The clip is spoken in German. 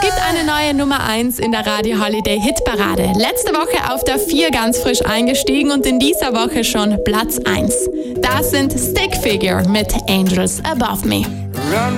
gibt eine neue Nummer 1 in der Radio Holiday Hitparade. Letzte Woche auf der 4 ganz frisch eingestiegen und in dieser Woche schon Platz 1. Das sind Stick Figure mit Angels Above Me.